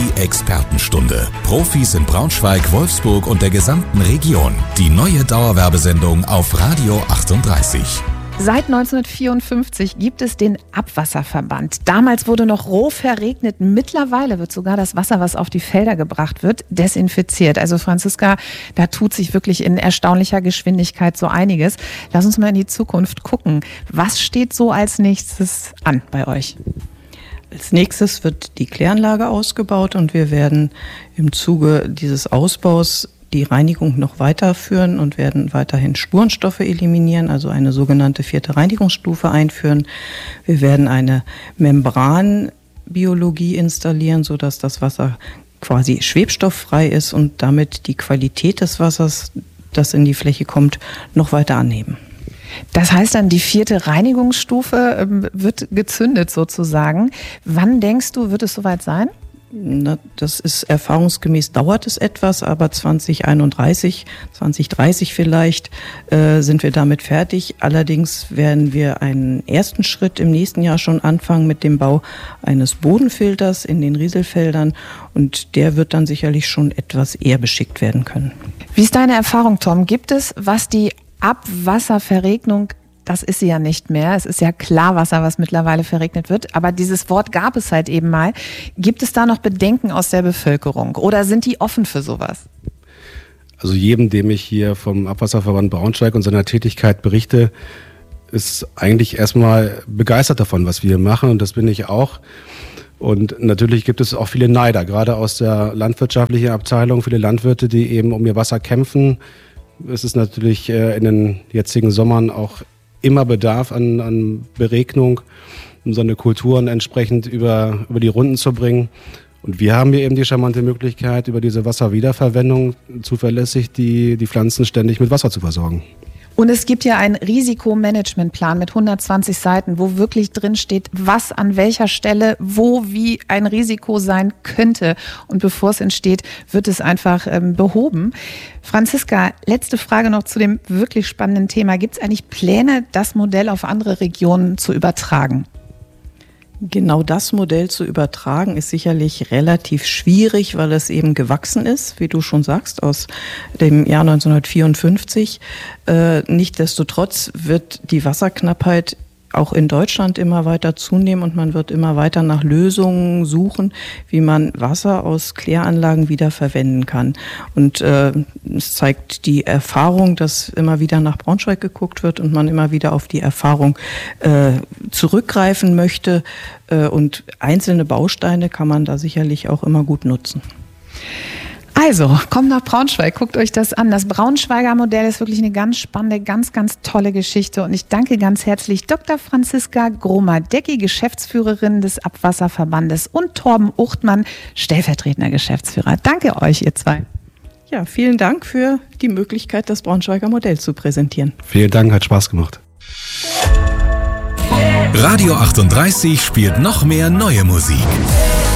Die Expertenstunde. Profis in Braunschweig, Wolfsburg und der gesamten Region. Die neue Dauerwerbesendung auf Radio 38. Seit 1954 gibt es den Abwasserverband. Damals wurde noch roh verregnet. Mittlerweile wird sogar das Wasser, was auf die Felder gebracht wird, desinfiziert. Also Franziska, da tut sich wirklich in erstaunlicher Geschwindigkeit so einiges. Lass uns mal in die Zukunft gucken. Was steht so als nächstes an bei euch? Als nächstes wird die Kläranlage ausgebaut und wir werden im Zuge dieses Ausbaus die Reinigung noch weiterführen und werden weiterhin Spurenstoffe eliminieren, also eine sogenannte 4. Reinigungsstufe einführen. Wir werden eine Membranbiologie installieren, sodass das Wasser quasi schwebstofffrei ist und damit die Qualität des Wassers, das in die Fläche kommt, noch weiter anheben. Das heißt dann, die 4. Reinigungsstufe wird gezündet sozusagen. Wann denkst du, wird es soweit sein? Das ist erfahrungsgemäß, dauert es etwas, aber 2031, 2030 vielleicht sind wir damit fertig. Allerdings werden wir einen ersten Schritt im nächsten Jahr schon anfangen mit dem Bau eines Bodenfilters in den Rieselfeldern und der wird dann sicherlich schon etwas eher beschickt werden können. Wie ist deine Erfahrung, Tom? Gibt es, was die Abwasserverregnung, das ist sie ja nicht mehr. Es ist ja Klarwasser, was mittlerweile verregnet wird. Aber dieses Wort gab es halt eben mal. Gibt es da noch Bedenken aus der Bevölkerung? Oder sind die offen für sowas? Also jedem, dem ich hier vom Abwasserverband Braunschweig und seiner Tätigkeit berichte, ist eigentlich erstmal begeistert davon, was wir hier machen. Und das bin ich auch. Und natürlich gibt es auch viele Neider, gerade aus der landwirtschaftlichen Abteilung, viele Landwirte, die eben um ihr Wasser kämpfen. Es ist natürlich in den jetzigen Sommern auch immer Bedarf an Beregnung, um so eine Kulturen entsprechend über die Runden zu bringen. Und wir haben hier eben die charmante Möglichkeit, über diese Wasserwiederverwendung zuverlässig die Pflanzen ständig mit Wasser zu versorgen. Und es gibt ja einen Risikomanagementplan mit 120 Seiten, wo wirklich drin steht, was an welcher Stelle, wo, wie ein Risiko sein könnte. Und bevor es entsteht, wird es einfach behoben. Franziska, letzte Frage noch zu dem wirklich spannenden Thema. Gibt es eigentlich Pläne, das Modell auf andere Regionen zu übertragen? Genau das Modell zu übertragen ist sicherlich relativ schwierig, weil es eben gewachsen ist, wie du schon sagst, aus dem Jahr 1954. Nichtsdestotrotz wird die Wasserknappheit auch in Deutschland immer weiter zunehmen und man wird immer weiter nach Lösungen suchen, wie man Wasser aus Kläranlagen wieder verwenden kann. Und es zeigt die Erfahrung, dass immer wieder nach Braunschweig geguckt wird und man immer wieder auf die Erfahrung zurückgreifen möchte. Und einzelne Bausteine kann man da sicherlich auch immer gut nutzen. Also, kommt nach Braunschweig, guckt euch das an. Das Braunschweiger Modell ist wirklich eine ganz spannende, ganz, ganz tolle Geschichte. Und ich danke ganz herzlich Dr. Franziska Gromer-Decki, Geschäftsführerin des Abwasserverbandes, und Torben Uchtmann, stellvertretender Geschäftsführer. Danke euch, ihr zwei. Ja, vielen Dank für die Möglichkeit, das Braunschweiger Modell zu präsentieren. Vielen Dank, hat Spaß gemacht. Radio 38 spielt noch mehr neue Musik.